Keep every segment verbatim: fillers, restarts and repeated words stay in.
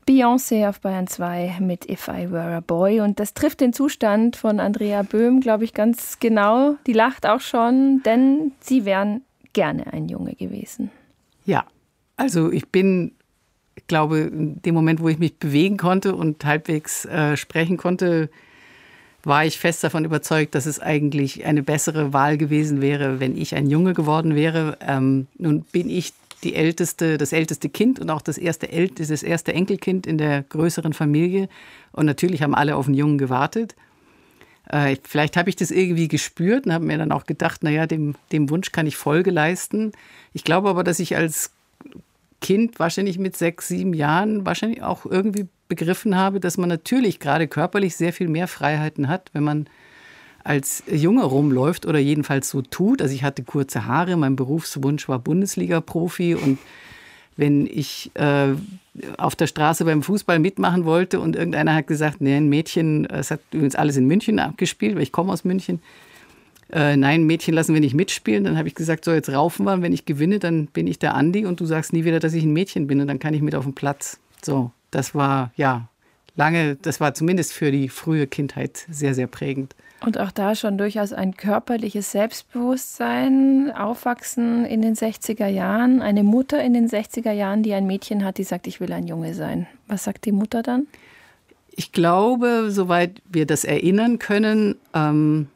Beyoncé auf Bayern zwei mit If I Were a Boy. Und das trifft den Zustand von Andrea Böhm, glaube ich, ganz genau. Die lacht auch schon, denn sie wären gerne ein Junge gewesen. Ja, also ich bin, ich glaube, in dem Moment, wo ich mich bewegen konnte und halbwegs äh, sprechen konnte, war ich fest davon überzeugt, dass es eigentlich eine bessere Wahl gewesen wäre, wenn ich ein Junge geworden wäre. Ähm, nun bin ich die älteste, das älteste Kind und auch das erste, El- das erste Enkelkind in der größeren Familie. Und natürlich haben alle auf einen Jungen gewartet. Äh, vielleicht habe ich das irgendwie gespürt und habe mir dann auch gedacht, naja, dem, dem Wunsch kann ich Folge leisten. Ich glaube aber, dass ich als Kind wahrscheinlich mit sechs, sieben Jahren wahrscheinlich auch irgendwie begriffen habe, dass man natürlich gerade körperlich sehr viel mehr Freiheiten hat, wenn man als Junge rumläuft oder jedenfalls so tut. Also ich hatte kurze Haare, mein Berufswunsch war Bundesliga-Profi und wenn ich äh, auf der Straße beim Fußball mitmachen wollte und irgendeiner hat gesagt, nee, ein Mädchen, es hat übrigens alles in München abgespielt, weil ich komme aus München, äh, nein, Mädchen lassen wir nicht mitspielen, dann habe ich gesagt, so jetzt raufen wir und wenn ich gewinne, dann bin ich der Andi und du sagst nie wieder, dass ich ein Mädchen bin und dann kann ich mit auf den Platz. So, das war, ja, lange, das war zumindest für die frühe Kindheit sehr, sehr prägend. Und auch da schon durchaus ein körperliches Selbstbewusstsein, aufwachsen in den sechziger Jahren. Eine Mutter in den sechziger Jahren, die ein Mädchen hat, die sagt, ich will ein Junge sein. Was sagt die Mutter dann? Ich glaube, soweit wir das erinnern können, ähm,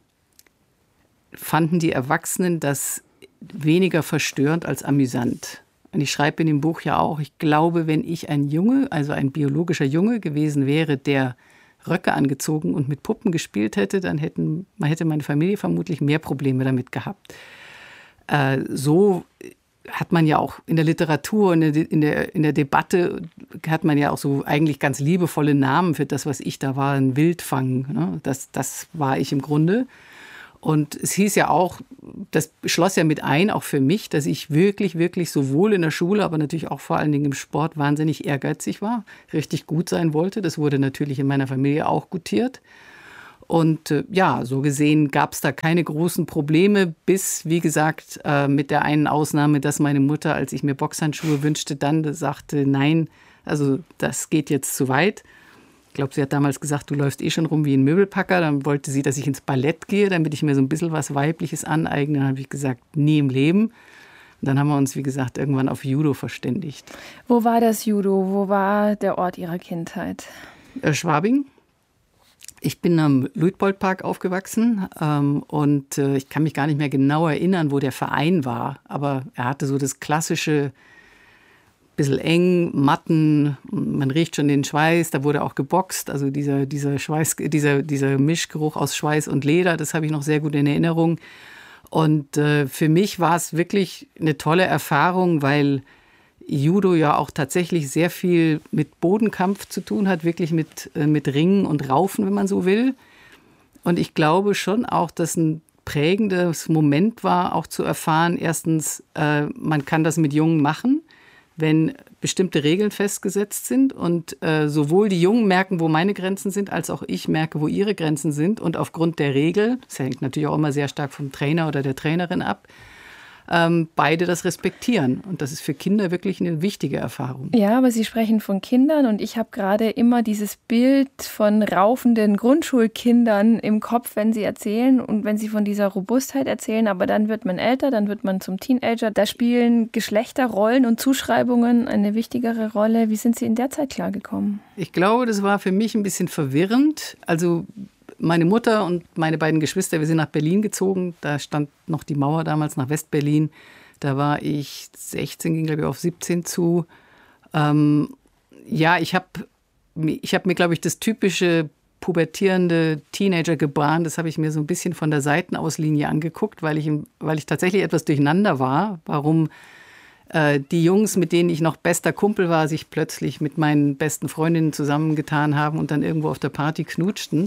fanden die Erwachsenen das weniger verstörend als amüsant. Und ich schreibe in dem Buch ja auch, ich glaube, wenn ich ein Junge, also ein biologischer Junge gewesen wäre, der Röcke angezogen und mit Puppen gespielt hätte, dann hätten, man hätte meine Familie vermutlich mehr Probleme damit gehabt. Äh, so hat man ja auch in der Literatur, in der, in, der, in der Debatte, hat man ja auch so eigentlich ganz liebevolle Namen für das, was ich da war, ein Wildfang. Ne? Das, das war ich im Grunde. Und es hieß ja auch, das schloss ja mit ein, auch für mich, dass ich wirklich, wirklich sowohl in der Schule, aber natürlich auch vor allen Dingen im Sport wahnsinnig ehrgeizig war, richtig gut sein wollte. Das wurde natürlich in meiner Familie auch gutiert. Und äh, ja, so gesehen gab es da keine großen Probleme, bis, wie gesagt, äh, mit der einen Ausnahme, dass meine Mutter, als ich mir Boxhandschuhe wünschte, dann sagte, nein, also das geht jetzt zu weit. Ich glaube, sie hat damals gesagt, du läufst eh schon rum wie ein Möbelpacker. Dann wollte sie, dass ich ins Ballett gehe, damit ich mir so ein bisschen was Weibliches aneigne. Dann habe ich gesagt, nie im Leben. Und dann haben wir uns, wie gesagt, irgendwann auf Judo verständigt. Wo war das Judo? Wo war der Ort Ihrer Kindheit? Äh, Schwabing. Ich bin am Luitpoldpark aufgewachsen ähm, und äh, ich kann mich gar nicht mehr genau erinnern, wo der Verein war. Aber er hatte so das klassische, bisschen eng, Matten, man riecht schon den Schweiß, da wurde auch geboxt, also dieser, dieser, Schweiß, dieser, dieser Mischgeruch aus Schweiß und Leder, das habe ich noch sehr gut in Erinnerung. Und äh, für mich war es wirklich eine tolle Erfahrung, weil Judo ja auch tatsächlich sehr viel mit Bodenkampf zu tun hat, wirklich mit, äh, mit Ringen und Raufen, wenn man so will. Und ich glaube schon auch, dass ein prägendes Moment war, auch zu erfahren, erstens, äh, man kann das mit Jungen machen, wenn bestimmte Regeln festgesetzt sind und äh, sowohl die Jungen merken, wo meine Grenzen sind, als auch ich merke, wo ihre Grenzen sind. Und aufgrund der Regel, das hängt natürlich auch immer sehr stark vom Trainer oder der Trainerin ab, ähm, beide das respektieren. Und das ist für Kinder wirklich eine wichtige Erfahrung. Ja, aber Sie sprechen von Kindern und ich habe gerade immer dieses Bild von raufenden Grundschulkindern im Kopf, wenn Sie erzählen und wenn Sie von dieser Robustheit erzählen. Aber dann wird man älter, dann wird man zum Teenager. Da spielen Geschlechterrollen und Zuschreibungen eine wichtigere Rolle. Wie sind Sie in der Zeit klargekommen? Ich glaube, das war für mich ein bisschen verwirrend. Also meine Mutter und meine beiden Geschwister, wir sind nach Berlin gezogen. Da stand noch die Mauer damals nach Westberlin. Da war ich sechzehn, ging glaube ich auf siebzehn zu. Ähm, ja, ich habe ich hab mir, glaube ich, das typische pubertierende Teenager gebahnt. Das habe ich mir so ein bisschen von der Seitenauslinie angeguckt, weil ich, weil ich tatsächlich etwas durcheinander war. Warum äh, die Jungs, mit denen ich noch bester Kumpel war, sich plötzlich mit meinen besten Freundinnen zusammengetan haben und dann irgendwo auf der Party knutschten.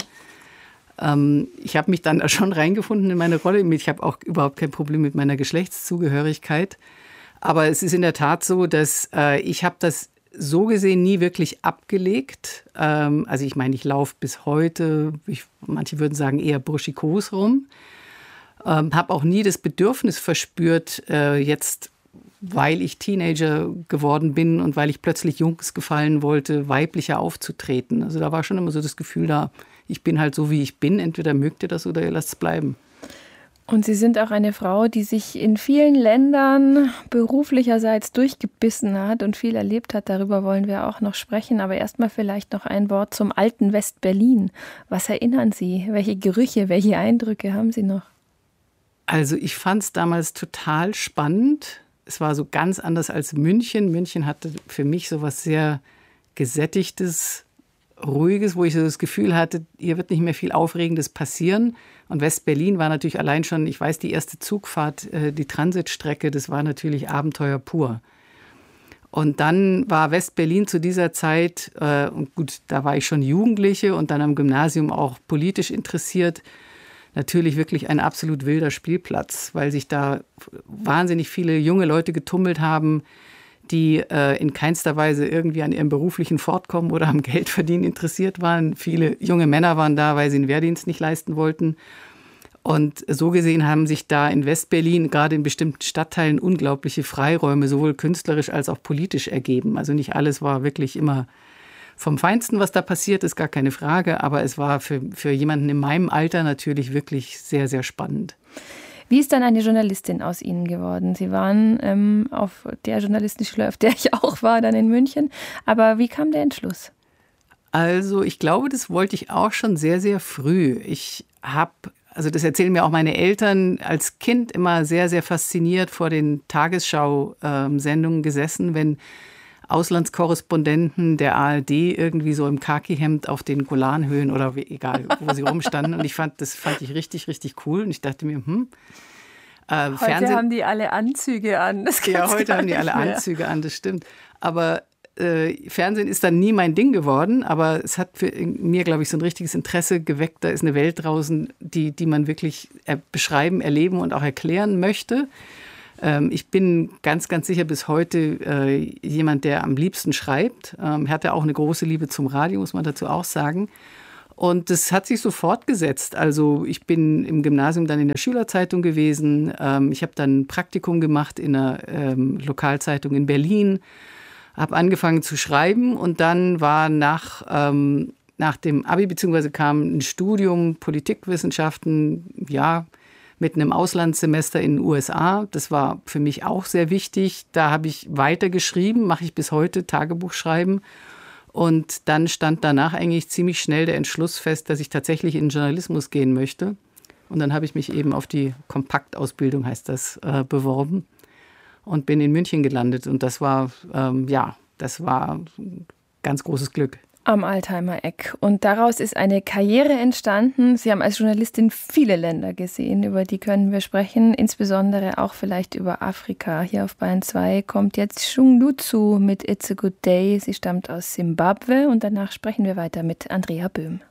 Ich habe mich dann da schon reingefunden in meine Rolle. Ich habe auch überhaupt kein Problem mit meiner Geschlechtszugehörigkeit. Aber es ist in der Tat so, dass äh, ich habe das so gesehen nie wirklich abgelegt. Ähm, also ich meine, ich laufe bis heute, ich, manche würden sagen eher burschikos rum. Ähm, habe auch nie das Bedürfnis verspürt, äh, jetzt weil ich Teenager geworden bin und weil ich plötzlich Jungs gefallen wollte, weiblicher aufzutreten. Also da war schon immer so das Gefühl da, ich bin halt so, wie ich bin. Entweder mögt ihr das oder ihr lasst es bleiben. Und Sie sind auch eine Frau, die sich in vielen Ländern beruflicherseits durchgebissen hat und viel erlebt hat. Darüber wollen wir auch noch sprechen. Aber erstmal vielleicht noch ein Wort zum alten West-Berlin. Was erinnern Sie? Welche Gerüche, welche Eindrücke haben Sie noch? Also ich fand es damals total spannend. Es war so ganz anders als München. München hatte für mich so was sehr Gesättigtes, Ruhiges, wo ich so das Gefühl hatte, hier wird nicht mehr viel Aufregendes passieren. Und West-Berlin war natürlich allein schon, ich weiß, die erste Zugfahrt, die Transitstrecke, das war natürlich Abenteuer pur. Und dann war West-Berlin zu dieser Zeit, und gut, da war ich schon Jugendliche und dann am Gymnasium auch politisch interessiert, natürlich wirklich ein absolut wilder Spielplatz, weil sich da wahnsinnig viele junge Leute getummelt haben, die äh, in keinster Weise irgendwie an ihrem beruflichen Fortkommen oder am Geldverdienen interessiert waren. Viele junge Männer waren da, weil sie den Wehrdienst nicht leisten wollten. Und so gesehen haben sich da in West-Berlin, gerade in bestimmten Stadtteilen, unglaubliche Freiräume, sowohl künstlerisch als auch politisch ergeben. Also nicht alles war wirklich immer vom Feinsten, was da passiert ist, gar keine Frage. Aber es war für, für jemanden in meinem Alter natürlich wirklich sehr, sehr spannend. Wie ist dann eine Journalistin aus Ihnen geworden? Sie waren ähm, auf der Journalistenschule, auf der ich auch war, dann in München. Aber wie kam der Entschluss? Also ich glaube, das wollte ich auch schon sehr, sehr früh. Ich habe, also das erzählen mir auch meine Eltern, als Kind immer sehr, sehr fasziniert vor den Tagesschau-Sendungen gesessen, wenn Auslandskorrespondenten der A R D irgendwie so im Khaki-Hemd auf den Golanhöhen oder wie, egal, wo sie rumstanden. Und ich fand, das fand ich richtig, richtig cool. Und ich dachte mir, hm. Äh, heute Fernsehen, haben die alle Anzüge an. Das ja, heute haben die alle mehr. Anzüge an, das stimmt. Aber äh, Fernsehen ist dann nie mein Ding geworden. Aber es hat für mir, glaube ich, so ein richtiges Interesse geweckt. Da ist eine Welt draußen, die, die man wirklich beschreiben, erleben und auch erklären möchte. Ich bin ganz, ganz sicher bis heute äh, jemand, der am liebsten schreibt. Ähm, hatte auch eine große Liebe zum Radio, muss man dazu auch sagen. Und das hat sich so fortgesetzt. Also ich bin im Gymnasium dann in der Schülerzeitung gewesen. Ähm, ich habe dann ein Praktikum gemacht in einer ähm, Lokalzeitung in Berlin. Habe angefangen zu schreiben und dann war nach, ähm, nach dem Abi, beziehungsweise kam ein Studium Politikwissenschaften, ja, mit einem Auslandssemester in den U S A. Das war für mich auch sehr wichtig. Da habe ich weiter geschrieben, mache ich bis heute, Tagebuch schreiben. Und dann stand danach eigentlich ziemlich schnell der Entschluss fest, dass ich tatsächlich in den Journalismus gehen möchte. Und dann habe ich mich eben auf die Kompaktausbildung, heißt das, äh, beworben und bin in München gelandet. Und das war, ähm, ja, das war ein ganz großes Glück. Am Altheimer Eck. Und daraus ist eine Karriere entstanden. Sie haben als Journalistin viele Länder gesehen, über die können wir sprechen, insbesondere auch vielleicht über Afrika. Hier auf Bayern zwei kommt jetzt Shung Lutzu mit It's a Good Day. Sie stammt aus Simbabwe und danach sprechen wir weiter mit Andrea Böhm.